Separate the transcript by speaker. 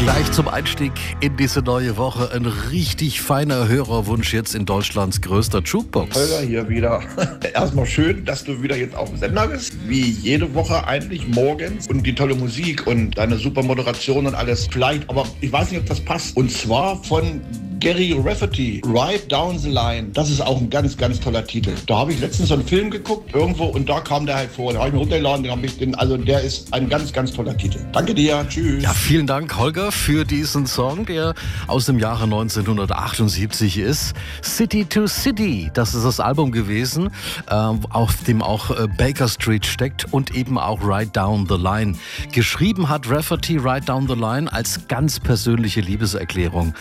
Speaker 1: Gleich zum Einstieg in diese neue Woche ein richtig feiner Hörerwunsch jetzt in Deutschlands größter Jukebox.
Speaker 2: Holger hier wieder. Erstmal schön, dass du wieder jetzt auf dem Sender bist. Wie jede Woche eigentlich morgens. Und die tolle Musik und deine super Moderation und alles. Vielleicht, aber ich weiß nicht, ob das passt. Und zwar von Gary Rafferty, Right Down the Line. Das ist auch ein ganz, ganz toller Titel. Da habe ich letztens so einen Film geguckt, irgendwo, und da kam der halt vor. Da habe ich mir runtergeladen, also der ist ein ganz, ganz toller Titel. Danke dir, tschüss.
Speaker 1: Ja, vielen Dank, Holger, für diesen Song, der aus dem Jahre 1978 ist. City to City, das ist das Album gewesen, auf dem auch Baker Street steckt und eben auch Right Down the Line. Geschrieben hat Rafferty Right Down the Line als ganz persönliche Liebeserklärung